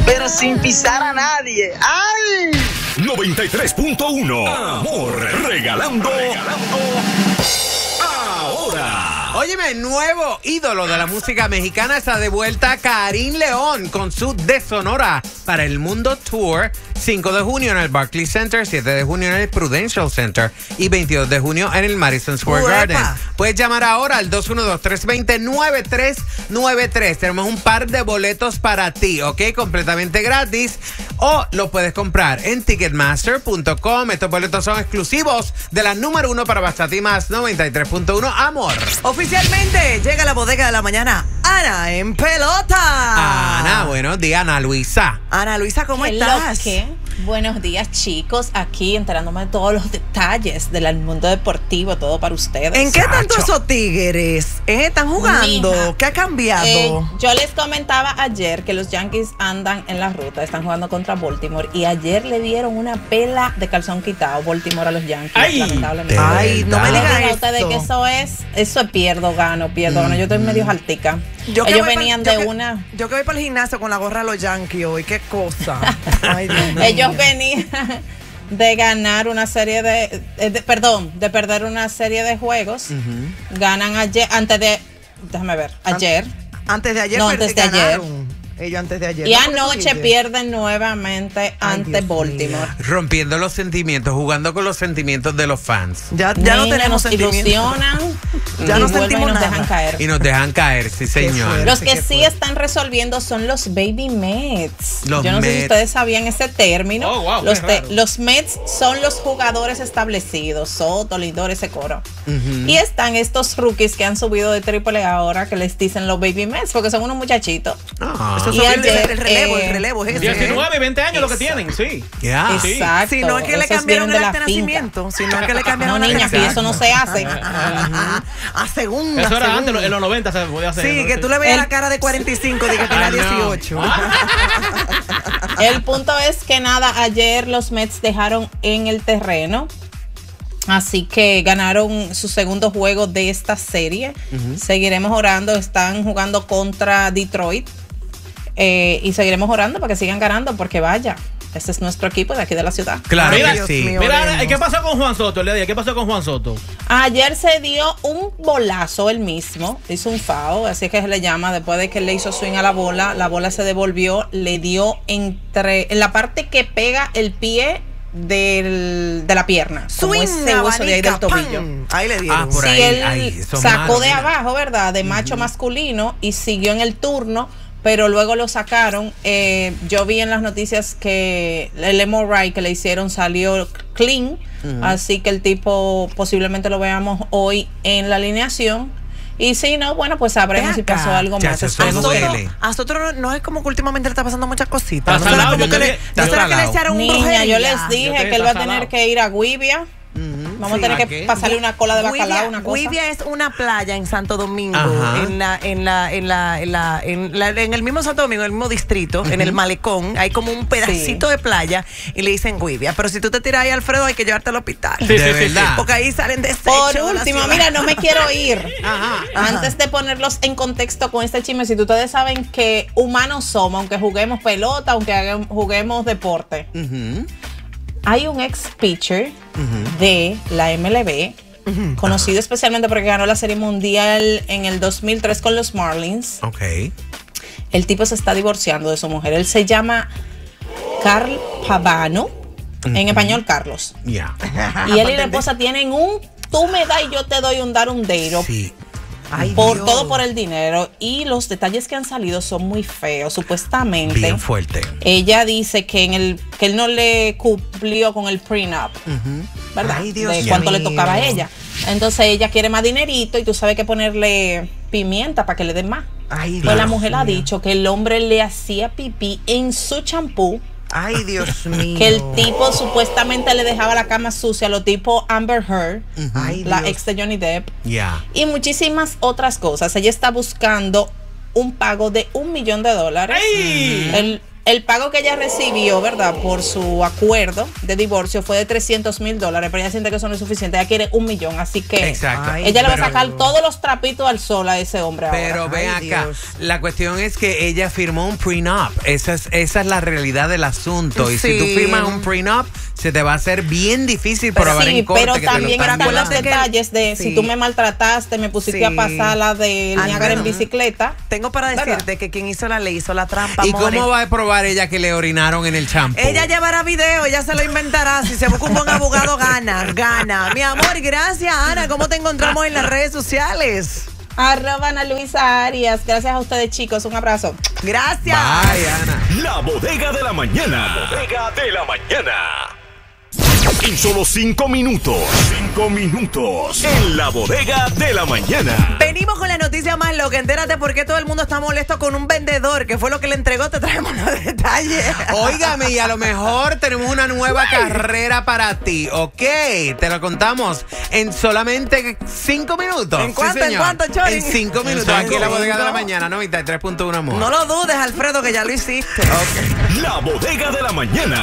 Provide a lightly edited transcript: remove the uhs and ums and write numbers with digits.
pero sin pisar a nadie. ¡Ay! 93.1 Amor, regalando ahora. Óyeme, nuevo ídolo de la música mexicana está de vuelta, Karim León, con su De Sonora para el Mundo Tour. 5 de junio en el Barclays Center, 7 de junio en el Prudential Center y 22 de junio en el Madison Square Garden. Puedes llamar ahora al 212-320-9393. Tenemos un par de boletos para ti, ¿ok? Completamente gratis. O lo puedes comprar en Ticketmaster.com. Estos boletos son exclusivos de la número 1 para Bachata y Más 93.1 Amor. Oficialmente llega la bodega de la mañana, Ana en pelota. Ana, buenos días, Ana Luisa. Ana Luisa, ¿cómo estás? Buenos días, chicos. Aquí enterándome de todos los detalles del mundo deportivo, todo para ustedes. ¿En qué tanto esos tigres están jugando? Mija, ¿Qué ha cambiado? Yo les comentaba ayer que los Yankees andan en la ruta, están jugando contra Baltimore y ayer le dieron una pela de calzón quitado Baltimore a los Yankees, lamentablemente. Ay, no me digan eso. Ustedes que eso es pierdo, gano. Yo estoy medio jaltica. Ellos venían de una... Yo que voy para el gimnasio con la gorra de los Yankees hoy, qué cosa. Ay, Dios mío. Ellos venían de ganar una serie de perder una serie de juegos. Ganan ayer, antes de ayer. Antes de ayer. No, antes de ayer. Ellos antes de ayer. Y anoche pierden nuevamente ante Baltimore. Rompiendo los sentimientos, jugando con los sentimientos de los fans. Ya no tenemos sentimientos. Ilusionan. Ya no sentimos y nos nada. dejan caer. Y nos dejan caer, sí, señor. Los que sí están resolviendo son los baby Mets. Los Yo no sé Mets. si ustedes sabían ese término. Oh, wow, los Mets son los jugadores establecidos. Soto, Lindor, ese coro. Y están estos rookies que han subido de AAA ahora, que les dicen los baby Mets, porque son unos muchachitos. Eso Y es ayer, el relevo es ese. 19, 20 años lo que tienen, sí. Ya. Exacto. Si no es que le Esos cambiaron vienen el de acta la de finca. nacimiento, sino es que le cambiaron No, el niña, acta que eso no se hace. a segunda. Eso era segunda. antes, en los 90 se podía hacer. Sí, ¿no? que tú le veías la cara de 45 de que tenía 18. El punto es que nada, ayer los Mets dejaron en el terreno. Así que ganaron su segundo juego de esta serie. Seguiremos orando. Están jugando contra Detroit. Y seguiremos orando para que sigan ganando, porque vaya, este es nuestro equipo de aquí de la ciudad. Claro Mira, que sí. Mira, ¿qué pasó con Juan Soto el día de ayer? ¿Qué pasó con Juan Soto? Ayer se dio un bolazo él mismo, hizo un foul, así es que se le llama, después de que le hizo swing a la bola se devolvió, le dio en la parte que pega el pie de la pierna, como Swing, ese hueso de ahí del abanica, tobillo. ¡pam! Ahí le dieron. por Sí, ahí, él eso es sacó malo, de mira. abajo, ¿verdad? De macho masculino y siguió en el turno, pero luego lo sacaron. Yo vi en las noticias que el MRI que le hicieron salió clean, así que el tipo posiblemente lo veamos hoy en la alineación. Y si no, bueno, pues sabremos si pasó algo más. A nosotros no es como que últimamente le está pasando muchas cositas. Está ¿No será salado, como que le echaron un Niña, brujería? yo les dije que él va a tener que ir a Guivia. Vamos a tener que pasarle una cola de bacalao, una cosa. Guivia es una playa en Santo Domingo, Ajá. en el mismo Santo Domingo, en el mismo distrito, en el malecón, hay como un pedacito de playa y le dicen Guivia. Pero si tú te tiras ahí, Alfredo, hay que llevarte al hospital. Sí, De sí, sí, verdad. Porque ahí salen desechos. Por de la último, ciudad. mira, no me quiero ir. Ajá. Antes de ponerlos en contexto con este chismecito, ustedes saben que humanos somos, aunque juguemos pelota, aunque juguemos deporte. Hay un ex pitcher de la MLB, conocido especialmente porque ganó la Serie Mundial en el 2003 con los Marlins. Ok. El tipo se está divorciando de su mujer. Él se llama Carl Pavano, en español Carlos. Ya. Y él y la esposa tienen un tú me das y yo te doy un dar un deiro. Sí. Ay, Por Dios. todo por el dinero, y los detalles que han salido son muy feos. Supuestamente Bien fuerte. ella dice que que él no le cumplió con el prenup, ¿verdad? Ay, Dios de cuánto le mío. tocaba a ella. Entonces ella quiere más dinerito y tú sabes que ponerle pimienta para que le den más. Ay, Pues la Dios mujer ha mío. dicho que el hombre le hacía pipí en su champú, Ay, Dios mío. que el tipo supuestamente le dejaba la cama sucia, lo tipo Amber Heard, Ay, la Dios. ex de Johnny Depp. Ya. Y muchísimas otras cosas. Ella está buscando un pago de $1 millón. ¡Ay! El pago que ella recibió, ¿verdad? Por su acuerdo de divorcio fue de $300,000, pero ella siente que eso no es suficiente. Ella quiere 1 millón, así que Exacto. ella le va a Pero- sacar todos los trapitos al sol a ese hombre Pero ahora. ven Ay, acá, Dios. la cuestión es que ella firmó un prenup. Esa es la realidad del asunto. Y si tú Sí. firmas un prenup, se te va a hacer bien difícil Pero probar sí, en corte pero que te lo también están están los violando. detalles de Sí. si tú me maltrataste, me pusiste a Sí. pasar la de Niágara en Ajá. bicicleta. Tengo para ¿Verdad? decirte que quien hizo la ley hizo la trampa, ¿Y amores. cómo va a probar ella que le orinaron en el champú? Ella llevará video, ella se lo inventará. Si se busca un buen abogado, gana. Mi amor, gracias, Ana. ¿Cómo te encontramos en las redes sociales? Ana Luisa Arias. Gracias a ustedes, chicos. Un abrazo. Gracias. Bye, Ana. La bodega de la mañana. La bodega de la mañana. En solo 5 minutos. 5 minutos. En la bodega de la mañana. Venimos con la noticia más loca. Entérate por qué todo el mundo está molesto con un vendedor que fue lo que le entregó. Te traemos los detalles. Óigame, y a lo mejor tenemos una nueva carrera para ti, ¿ok? Te lo contamos en solamente 5 minutos. ¿En cuánto, Sí, señor. en cuánto, Chori? En 5 minutos, aquí en la bodega de la mañana, 93.1 amor. No lo dudes, Alfredo, que ya lo hiciste. La bodega de la mañana.